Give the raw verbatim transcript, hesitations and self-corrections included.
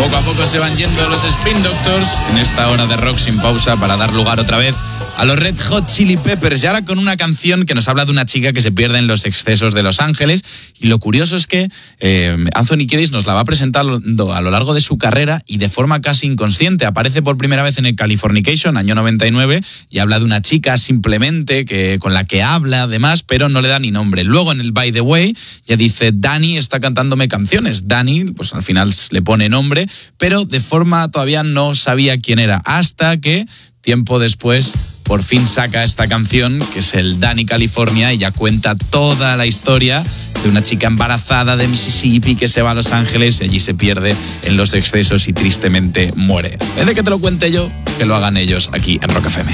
Poco a poco se van yendo los Spin Doctors en esta hora de rock sin pausa para dar lugar otra vez a los Red Hot Chili Peppers, y ahora con una canción que nos habla de una chica que se pierde en los excesos de Los Ángeles. Y lo curioso es que eh, Anthony Kiedis nos la va presentando a lo largo de su carrera y de forma casi inconsciente. Aparece por primera vez en el Californication, año noventa y nueve, y habla de una chica simplemente que, con la que habla además, pero no le da ni nombre. Luego en el By the Way ya dice: Dani está cantándome canciones. Dani, pues al final le pone nombre, pero de forma todavía no sabía quién era, hasta que tiempo después por fin saca esta canción, que es el Dani California, y ya cuenta toda la historia de una chica embarazada de Mississippi que se va a Los Ángeles y allí se pierde en los excesos y tristemente muere. En vez de que te lo cuente yo, que lo hagan ellos aquí en Rock F M.